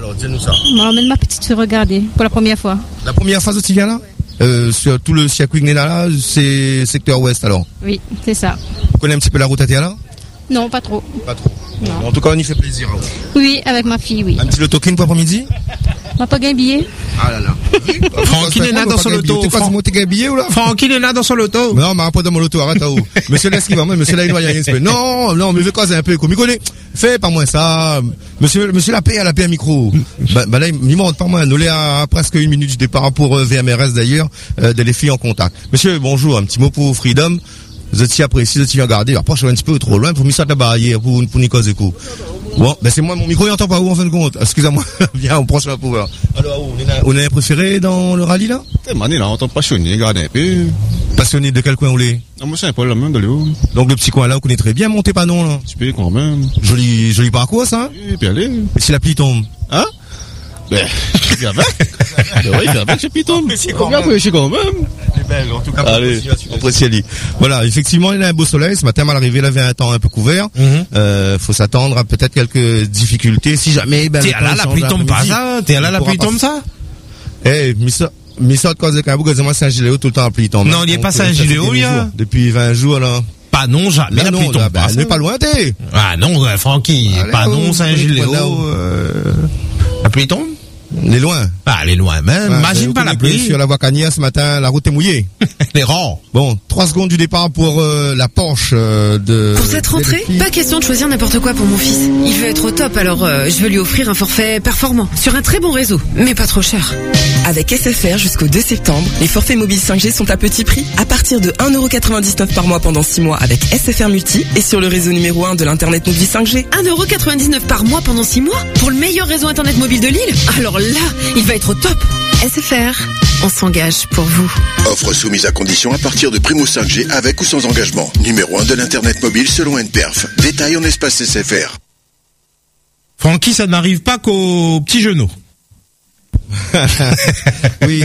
Speaker 17: Alors, dis-nous ça.
Speaker 18: On m'emmène ma petite se regarder pour la première fois.
Speaker 17: La première phase où tu viens là euh, sur tout le circuit Gnena là, c'est secteur ouest alors.
Speaker 18: Oui, c'est ça.
Speaker 17: Vous connaissez un petit peu la route à terre là?
Speaker 18: Non, pas trop.
Speaker 17: Pas trop.
Speaker 18: Non.
Speaker 17: En tout cas, on y fait plaisir. Hein.
Speaker 18: Oui, avec ma fille, oui.
Speaker 17: Un petit lotokin pour après-midi?
Speaker 18: On n'a pas gagné billet.
Speaker 17: Ah là là.
Speaker 3: Francky est là dans son loto.
Speaker 17: T'es pas monté un billet ou là?
Speaker 3: Francky est là dans son loto.
Speaker 17: Non, mais pas dans mon loto, arrête là-haut. Monsieur laisse qui va, moi, monsieur là, il doit y aller. Non, non, mais je vais causer un peu, comme il connaît. Fais pas moi ça. Monsieur, monsieur la paix, à la paix un micro. bah, bah là, il monte pas moi. Nous l'est à presque une minute du départ pour euh, V M R S d'ailleurs, euh, de les filles en contact. Monsieur, bonjour, un petit mot pour Freedom. Vous êtes si apprécié, vous êtes si regardé. Après, je suis un petit peu trop loin pour me mettre la barrière, pour, pour Nicolas Zeko. Bon, ben c'est moi, mon micro, il entend pas où en fin de compte. Excusez-moi. Viens, on prend sur la pouvoir. Alors, on a un préféré dans le rallye, là?
Speaker 19: T'es mané, là, on t'en passionné, regardez un peu.
Speaker 17: Passionné de quel coin vous l'êtes?
Speaker 19: Ah, moi, c'est un peu la même, dans le haut.
Speaker 17: Donc, le petit coin là, vous connaissez très bien Montépanon, là?
Speaker 19: Tu peux, quand même.
Speaker 17: Joli, joli parcours, ça, hein?
Speaker 19: Et puis allez.
Speaker 17: Et si la pluie tombe?
Speaker 19: Hein? Ben, il fait avec. Ben oui, il fait avec, c'est piton.
Speaker 17: Mais c'est
Speaker 19: quand même. Mais c'est quand même.
Speaker 17: C'est belle, en tout cas,
Speaker 19: allez.
Speaker 17: On apprécie Ali. Voilà, effectivement, il y a un beau soleil. Ce matin, à l'arrivée, il avait un temps un peu couvert. Mm-hmm. Euh, faut s'attendre à peut-être quelques difficultés. Si jamais, ben,
Speaker 3: t'es là, la pluie tombe pas ça? T'es là, la pluie tombe ça?
Speaker 17: Eh, Missa, Missa de cause de Cabou, moi, Saint-Giléo, tout le temps, la pluie tombe.
Speaker 3: Non, il n'est pas Saint-Giléo, il y a.
Speaker 17: Depuis vingt jours, là.
Speaker 3: Pas non, jamais la pluie tombe pas.
Speaker 17: On n'est pas loin, t'es.
Speaker 3: Ah non, Francky. Pas non, Saint-Giléo. La pluie tombe?
Speaker 17: Elle est loin.
Speaker 3: Ah, elle est loin, même. Imagine pas la pluie.
Speaker 17: Sur la voie Cagnières ce matin, la route est mouillée.
Speaker 3: Les rangs.
Speaker 17: Bon, trois secondes du départ pour euh, la Porsche euh, de...
Speaker 20: Pour cette rentrée, pas question de choisir n'importe quoi pour mon fils. Il veut être au top, alors euh, je veux lui offrir un forfait performant, sur un très bon réseau, mais pas trop cher.
Speaker 21: Avec S F R jusqu'au deux septembre, les forfaits mobiles cinq G sont à petit prix, à partir de un euro quatre-vingt-dix-neuf par mois pendant six mois avec S F R Multi et sur le réseau numéro un de l'internet mobile cinq G.
Speaker 20: un euro quatre-vingt-dix-neuf par mois pendant six mois pour le meilleur réseau internet mobile de Lille. Alors là, il va être au top.
Speaker 21: S F R, on s'engage pour vous.
Speaker 22: Offre soumise à condition à partir de Primo cinq G avec ou sans engagement. Numéro un de l'internet mobile selon N P E R F. Détail en espace S F R.
Speaker 3: Francky, ça n'arrive pas qu'aux petits genoux.
Speaker 17: Oui.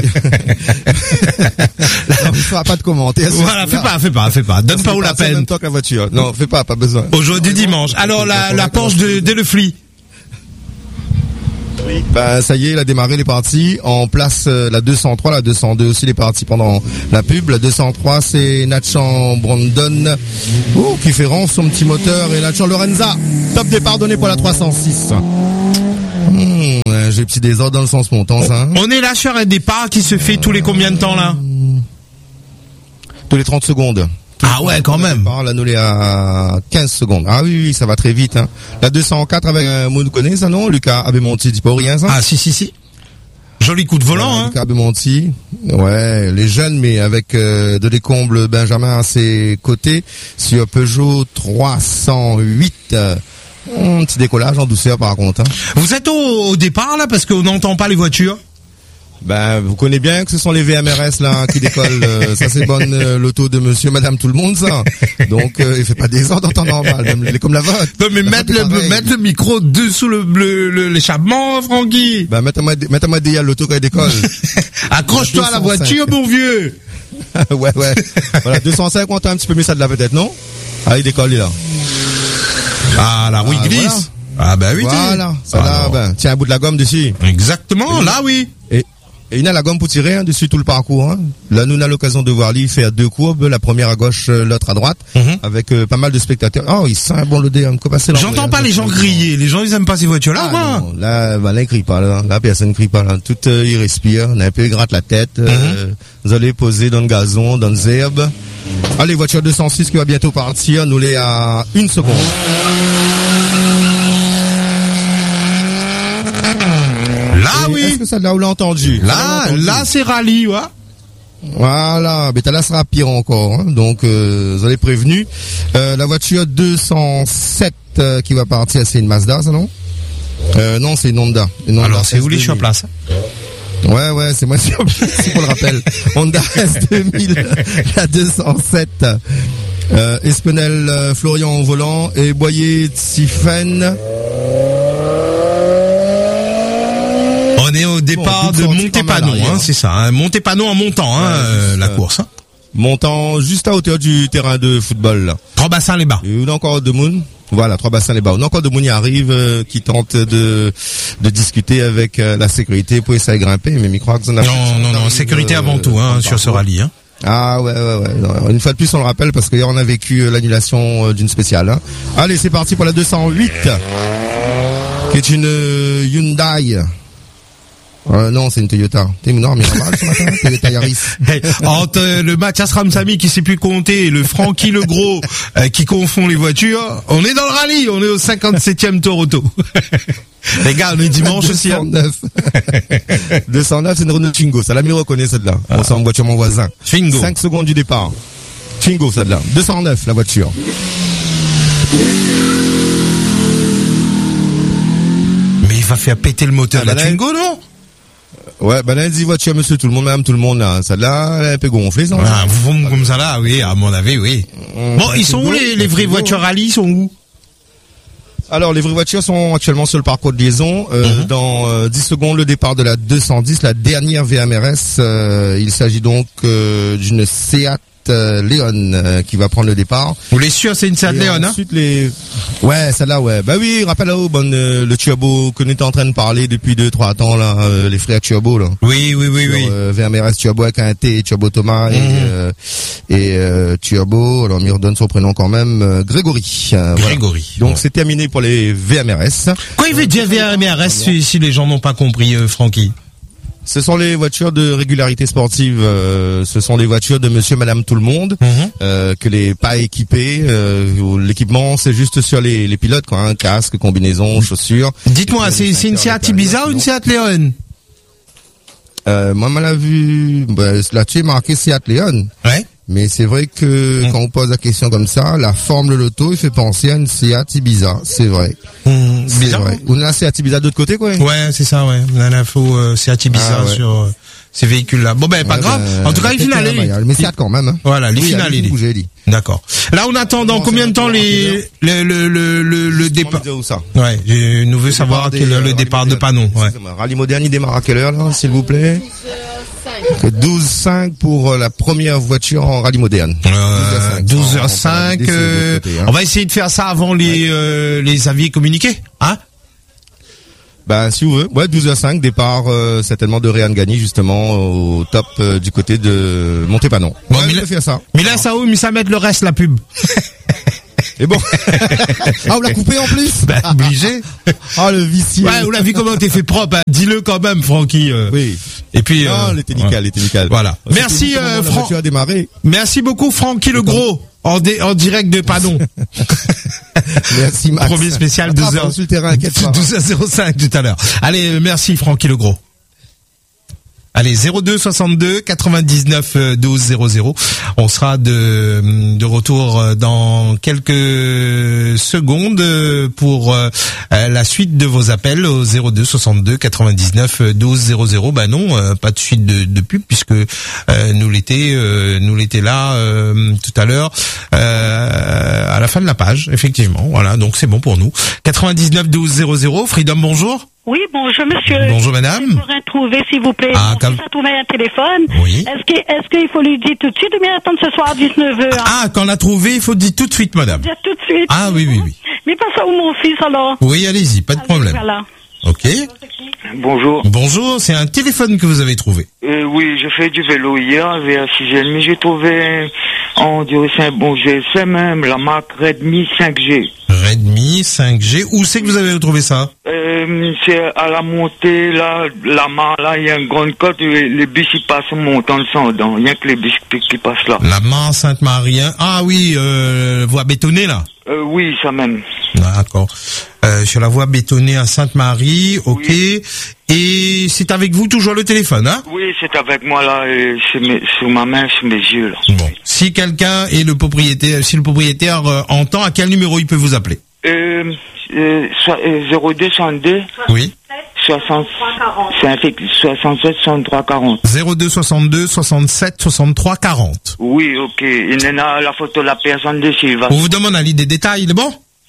Speaker 17: Là, on ne fera pas de commentaires.
Speaker 3: Voilà, fais pas, fais pas, fais pas. Donne pas où la peine.
Speaker 17: En même temps que la voiture. Non, fais pas, pas besoin.
Speaker 3: Aujourd'hui dimanche. Alors la, la Porsche de Delefly.
Speaker 17: Oui. Ben, ça y est, il a démarré, il est parti. En place, euh, la deux cent trois, la deux cent deux aussi, il est parti pendant la pub. La deux cent trois, c'est Natchan Brandon, oh, qui fait rang son petit moteur. Et Natchan Lorenza, top départ donné pour la trois cent six. Mmh, j'ai petit désordre dans le sens montant, ça. Hein.
Speaker 3: On est là sur un départ qui se fait tous les combien de temps, là?
Speaker 17: Tous les trente secondes.
Speaker 3: Ah ouais, quand même.
Speaker 17: Là, nous, est à quinze secondes. Ah oui, oui, ça va très vite, hein. La deux cent quatre avec un mot, nous connaissez ça, non? Lucas Abemonti, dit pas rien, ça?
Speaker 3: Ah, si, si, si. Joli coup de volant, ouais, hein.
Speaker 17: Lucas Abemonti. Ouais, les jeunes, mais avec, euh, de l'écomble Benjamin à ses côtés. Sur Peugeot trois cent huit. Euh, un petit décollage en douceur, par contre, hein.
Speaker 3: Vous êtes au, au départ, là, parce qu'on n'entend pas les voitures?
Speaker 17: Ben, vous connaissez bien que ce sont les V M R S là qui décollent. Euh, ça c'est bonne euh, l'auto de Monsieur, Madame, tout le monde ça. Donc euh, il fait pas des ordres en temps normal, même il est comme la vôtre.
Speaker 3: Non mais mettre le mettre le micro dessous le le, le l'échappement, Francky.
Speaker 17: Ben mettez-moi mettez-moi des l'auto quand elle décolle.
Speaker 3: Accroche-toi à la voiture, mon vieux.
Speaker 17: Ouais ouais. Voilà deux cent cinq, on entend un petit peu mieux ça de là peut-être, non? Ah il décolle il est là.
Speaker 3: Ah la roue ah, glisse. Voilà. Ah ben oui.
Speaker 17: Voilà. Ça ah, là, ben tiens un bout de la gomme dessus.
Speaker 3: Exactement. Et là oui.
Speaker 17: Et Et il a la gomme pour tirer hein, dessus tout le parcours. Hein. Là, nous on a l'occasion de voir lui faire deux courbes, la première à gauche, l'autre à droite, mm-hmm. avec euh, pas mal de spectateurs. Oh, il sent un bon le dé, hein, passer là.
Speaker 3: J'entends pas les gens crier. Les gens, ils aiment pas ces voitures-là,
Speaker 17: ah, non, là, bah, là, ils crient pas. Là, là personne ne crie pas. Là. Tout, euh, ils respirent. On a un peu gratte la tête. Mm-hmm. Euh, vous allez poser dans le gazon, dans les herbes. Allez, voiture deux cent six qui va bientôt partir. Nous l'est à une seconde.
Speaker 3: Là, oui.
Speaker 17: Est-ce que ça, là, où l'a entendu?
Speaker 3: Là, entendu. Là, c'est rallye, ouais.
Speaker 17: Voilà. Mais là, sera pire encore, hein. Donc, euh, vous allez prévenu. Euh, la voiture deux cent sept, euh, qui va partir, c'est une Mazda, ça, non? Euh, non, c'est une Honda. Une Honda.
Speaker 3: Alors, c'est où les sur place?
Speaker 17: Ouais, ouais, c'est moi, c'est pour le rappel. Honda S deux mille, la deux cent sept. Euh, Espenel, euh, Florian au volant et Boyer Tsifen.
Speaker 3: On est au départ ouais, de Montépanon, hein, c'est ça, hein, Montépanon en montant, hein, ouais, euh, la course. Hein.
Speaker 17: Montant juste à hauteur du terrain de football. Là.
Speaker 3: Trois bassins les bas.
Speaker 17: Et on a encore deux moun. Voilà, trois bassins les bas. On a encore de monde qui arrive, euh, qui tente de de discuter avec euh, la sécurité pour essayer de grimper, mais je crois que ça n'a
Speaker 3: Non, non, non, sécurité avant tout, hein, sur ce rallye, hein.
Speaker 17: Ah ouais, ouais, ouais. Non, une fois de plus, on le rappelle parce qu'hier on a vécu euh, l'annulation euh, d'une spéciale. Hein. Allez, c'est parti pour la deux cent huit, qui est une euh, Hyundai. Euh, non, c'est une Toyota. T'es non, mais ce matin, Toyota Yaris.
Speaker 3: Hey, entre euh, le Mathias Ramsamy qui sait plus compter et le Francky le Gros euh, qui confond les voitures, on est dans le rallye, on est au cinquante-septième Tour Auto. Les gars, on est dimanche aussi.
Speaker 17: deux cent neuf. deux cent neuf, c'est une Renault Twingo. Ça l'a mieux reconnaît celle-là. Ah. On s'en voiture mon voisin.
Speaker 3: Twingo.
Speaker 17: cinq secondes du départ. Twingo, celle-là. deux cent neuf, la voiture.
Speaker 3: Mais il va faire péter le moteur
Speaker 17: ah,
Speaker 3: de la Twingo, non?
Speaker 17: Ouais, ben là, elle dit voiture, monsieur, tout le monde, madame, tout le monde, là. Celle-là, elle est un peu gonflée, ça.
Speaker 3: Ah, vous faites comme ça, là, oui, à mon avis, oui. Mmh, bon, ils sont où, les, les vraies voitures rallye, sont où?
Speaker 17: Alors, les vraies voitures sont actuellement sur le parcours de liaison. Euh, mmh. Dans euh, dix secondes, le départ de la deux cent dix, la dernière V M R S. Euh, il s'agit donc euh, d'une Seat euh, Leon euh, qui va prendre le départ.
Speaker 3: Vous les sûrs, c'est une Seat Leon, hein?
Speaker 17: Ensuite, les... Ouais, celle-là, ouais. Bah oui, rappelle là, bon, euh, le turbo que nous étions en train de parler depuis deux, trois temps, là, euh, les frères turbo, là.
Speaker 3: Oui, oui, oui,
Speaker 17: sur,
Speaker 3: oui.
Speaker 17: Euh, V M R S turbo avec un T, turbo Thomas et, mmh. euh, et euh, turbo. Alors, on lui redonne son prénom quand même, euh, Grégory. Euh,
Speaker 3: Grégory.
Speaker 17: Voilà. Donc, ouais. C'est terminé pour les V M R S.
Speaker 3: Quoi il veut dire V M R S si, si les gens n'ont pas compris, euh, Francky?
Speaker 17: Ce sont les voitures de régularité sportive. Euh, ce sont les voitures de monsieur, madame, tout le monde, mmh. euh, que les pas équipés. Euh, l'équipement, c'est juste sur les, les pilotes, quoi. Hein, casque, combinaison, chaussures.
Speaker 3: Dites-moi, c'est, c'est une Seat Ibiza ou une Seat Leon?
Speaker 17: Euh, moi, on l'a vu, bah, là-dessus, marqué Seat Leon.
Speaker 3: Ouais.
Speaker 17: Mais c'est vrai que mmh. quand on pose la question comme ça, la forme de l'auto, il fait penser à une Seat Ibiza. C'est vrai.
Speaker 3: Mmh,
Speaker 17: c'est bizarre. Vrai. On a Seat Ibiza de l'autre côté, quoi.
Speaker 3: Ouais, c'est ça, ouais. On a l'info euh, Seat Ibiza ah, ouais. sur euh, ces véhicules-là. Bon, ben, pas ouais, grave. Ben, en tout cas, il finale.
Speaker 17: Mais Seat quand même. Hein.
Speaker 3: Voilà, les
Speaker 17: oui,
Speaker 3: finales.
Speaker 17: J'ai dit.
Speaker 3: D'accord. Là, on attend dans combien de temps les le le le le, le départ? Ouais, je nous veux savoir quel est le départ de Panon. Ouais.
Speaker 17: Rallye moderne, il démarre à quelle heure là, s'il vous plaît? douze heures cinq pour la première voiture en rallye moderne.
Speaker 3: Euh, douze heures cinq. Euh, côté, hein. On va essayer de faire ça avant les, ouais. euh, les avis communiqués, hein?
Speaker 17: Ben, si vous voulez. Ouais, douze heures cinq, départ, euh, certainement de Réan Gagny, justement, au top, euh, du côté de Montépanon.
Speaker 3: Bon,
Speaker 17: ouais,
Speaker 3: mais là,
Speaker 17: faire ça.
Speaker 3: Mais là, ça où, mais ça met le reste, la pub.
Speaker 17: Et bon. Ah, on l'a coupé en plus?
Speaker 3: Bah, obligé.
Speaker 17: Ah, le vicieux.
Speaker 3: Ouais, on l'a vu comment t'es fait propre, hein. Dis-le quand même, Francky. Euh.
Speaker 17: Oui.
Speaker 3: Et puis,
Speaker 17: non,
Speaker 3: euh,
Speaker 17: elle était nickel, elle était nickel.
Speaker 3: Voilà. Merci, euh, Franck. Merci beaucoup, Francky le Gros. En, dé, en direct de Panon.
Speaker 17: Merci, Max.
Speaker 3: Premier spécial, douze heures. douze heures zéro cinq tout à l'heure. Allez, merci, Francky le Gros. Allez, zéro deux soixante-deux quatre-vingt-dix-neuf douze zéro zéro. On sera de de retour dans quelques secondes pour euh, la suite de vos appels au zéro deux soixante-deux quatre-vingt-dix-neuf douze zéro zéro. Bah non, euh, pas de suite de, de pub puisque euh, nous l'étions euh, nous l'étions là euh, tout à l'heure euh, à la fin de la page, effectivement. Voilà, donc c'est bon pour nous. quatre-vingt-dix-neuf douze zéro zéro. Freedom, bonjour.
Speaker 1: Oui, bonjour monsieur.
Speaker 3: Bonjour madame.
Speaker 1: Je pourrais trouver, s'il vous plaît,
Speaker 3: ah,
Speaker 1: mon fils a trouvé un téléphone.
Speaker 3: Oui.
Speaker 1: Est-ce que, est-ce qu'il faut lui dire tout de suite ou bien attendre ce soir à dix-neuf heures?
Speaker 3: Ah, quand on l'a trouvé, il faut dire tout de suite, madame.
Speaker 1: Dire tout de suite.
Speaker 3: Ah oui, oui, oui.
Speaker 1: Mais pas ça où mon fils alors?
Speaker 3: Oui, allez-y, pas de allez, problème.
Speaker 1: Voilà.
Speaker 3: Ok.
Speaker 2: Bonjour.
Speaker 3: Bonjour, c'est un téléphone que vous avez trouvé.
Speaker 2: Euh, oui, j'ai fait du vélo hier, vers six heures trente, j'ai trouvé, on dirait c'est un bon G S M, même la marque Redmi cinq G.
Speaker 3: Redmi cinq G, où c'est que vous avez retrouvé ça?
Speaker 2: Euh, c'est à la montée, là, la mare, là, il y a une grande côte, les, les bus, ils passent en montant le sang dedans, rien que les bus qui passent là.
Speaker 3: La mare Sainte-Marie, ah oui, euh, voie bétonnée là?
Speaker 2: Euh, oui, ça même.
Speaker 3: D'accord. Euh, sur la voie bétonnée à Sainte-Marie, ok. Oui. Et c'est avec vous toujours le téléphone, hein?
Speaker 2: Oui, c'est avec moi là, et c'est mes, sur ma main, sur mes yeux là.
Speaker 3: Bon. Si quelqu'un est le propriétaire, si le propriétaire euh, entend, à quel numéro il peut vous appeler?
Speaker 2: Euh, euh, zéro deux soixante-deux.
Speaker 3: Oui.
Speaker 2: soixante, c'est un fixe, soixante-sept soixante-trois quarante.
Speaker 3: zéro deux soixante-deux soixante-sept soixante-trois quarante.
Speaker 2: Oui, ok. Il y en a la photo de la personne dessus.
Speaker 3: On vous demande un lit des détails, il est bon?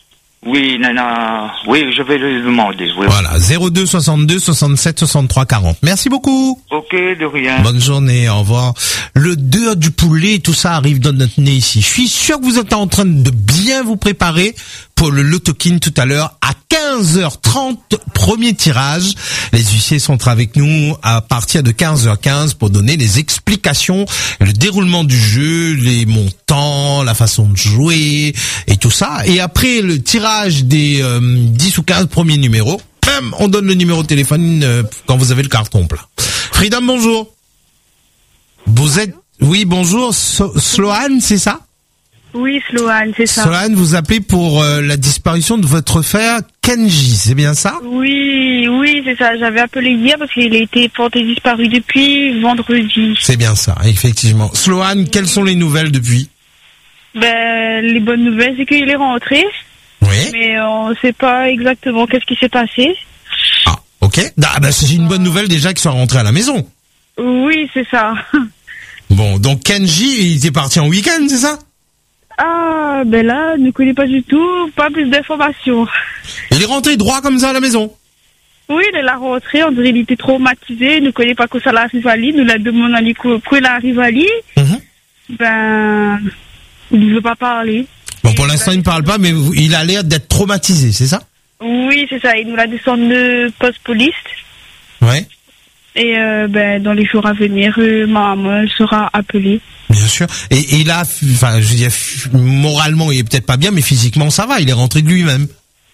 Speaker 2: Oui, Nana. Oui, je vais le demander. Oui.
Speaker 3: Voilà, zéro deux soixante-deux soixante-sept soixante-trois quarante. Merci beaucoup.
Speaker 2: Ok, de rien.
Speaker 3: Bonne journée, au revoir. Le dehors du poulet, tout ça arrive dans notre nez ici. Je suis sûr que vous êtes en train de bien vous préparer pour le Loto King tout à l'heure à quinze heures trente, premier tirage. Les huissiers sont avec nous à partir de quinze heures quinze pour donner les explications, le déroulement du jeu, les montants, la façon de jouer et tout ça. Et après le tirage des euh, dix ou quinze premiers numéros, bam, on donne le numéro de téléphone euh, quand vous avez le carton plein. Freedom, bonjour. Vous êtes... Oui, bonjour. So- Sloane, c'est ça?
Speaker 1: Oui, Sloane, c'est ça.
Speaker 3: Sloane, vous appelez pour euh, la disparition de votre frère Kenji, c'est bien ça?
Speaker 1: Oui, oui, c'est ça. J'avais appelé hier parce qu'il a été porté disparu depuis vendredi.
Speaker 3: C'est bien ça, effectivement. Sloane, quelles sont les nouvelles depuis?
Speaker 1: Ben, les bonnes nouvelles, c'est qu'il est rentré.
Speaker 3: Oui.
Speaker 1: Mais on ne sait pas exactement qu'est-ce qui s'est passé.
Speaker 3: Ok. Ah, bah, c'est une bonne nouvelle déjà qu'il soit rentré à la maison.
Speaker 1: Oui, c'est ça.
Speaker 3: Bon, donc Kenji, il était parti en week-end, c'est ça?
Speaker 1: Ah, ben là, je ne connais pas du tout, pas plus d'informations.
Speaker 3: Il est rentré droit comme ça à la maison?
Speaker 1: Oui, il est la rentrée, on dirait qu'il était traumatisé, il ne connaît pas que ça l'arrive à lui, nous l'a demandé pourquoi il arrive à lui. Mm-hmm. Ben, il ne veut pas parler.
Speaker 3: Bon, pour l'instant, il ne parle pas, mais il a l'air d'être traumatisé, c'est ça?
Speaker 1: Oui, c'est ça, il nous l'a descendu de poste-police.
Speaker 3: Ouais.
Speaker 1: Et euh, ben, dans les jours à venir, euh, ma maman elle sera appelée.
Speaker 3: Bien sûr. Et, et il a, enfin, je veux dire, moralement, il est peut-être pas bien, mais physiquement, ça va. Il est rentré de lui-même.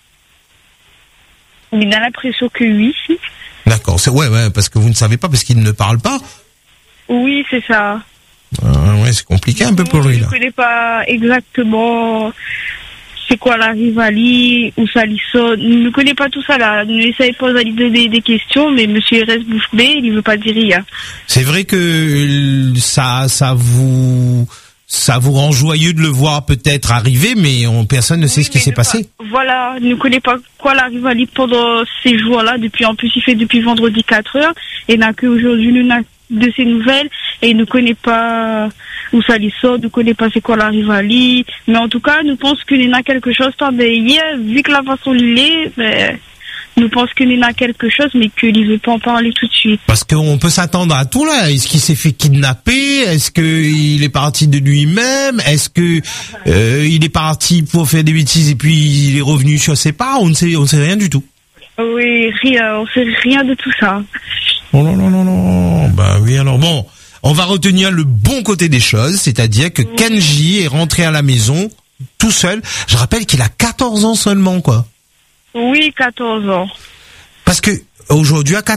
Speaker 1: Il a l'impression que oui.
Speaker 3: D'accord. C'est ouais, ouais, parce que vous ne savez pas, parce qu'il ne parle pas.
Speaker 1: Oui, c'est ça.
Speaker 3: Ah, ouais, c'est compliqué un peu pour lui là.
Speaker 1: Je ne connais pas exactement c'est quoi la rivalie, où ça lui sonne. Je ne connais pas tout ça là. Ne essayez pas de lui donner des questions, mais monsieur il reste bouche bée, il ne veut pas dire rien.
Speaker 3: C'est vrai que ça, ça vous, ça vous rend joyeux de le voir peut-être arriver, mais on, personne ne sait oui, ce qui s'est passé.
Speaker 1: Pas, voilà, ne connaît pas quoi la rivalie pendant ces jours-là. Depuis, en plus, il fait depuis vendredi quatre heures et n'a qu'aujourd'hui une de ses nouvelles et il ne connaît pas où ça lui sort, ne connaît pas c'est quoi la rivalie, mais en tout cas nous pensons qu'il y en a quelque chose. Hier, vu que la façon il est, ben, nous pensons qu'il y en a quelque chose, mais qu'il ne veut pas en parler tout de suite.
Speaker 3: Parce qu'on peut s'attendre à tout là. Est-ce qu'il s'est fait kidnapper? Est-ce qu'il est parti de lui-même? Est-ce que euh, il est parti pour faire des bêtises et puis il est revenu sur ses pas? On ne sait, on ne sait rien du tout.
Speaker 1: Oui, rien, on ne sait rien de tout ça.
Speaker 3: Oh non, non, non, non. Bah oui, alors bon, on va retenir le bon côté des choses, c'est-à-dire que oui. Kenji est rentré à la maison tout seul. Je rappelle qu'il a quatorze ans seulement, quoi.
Speaker 1: Oui, quatorze ans.
Speaker 3: Parce que aujourd'hui, à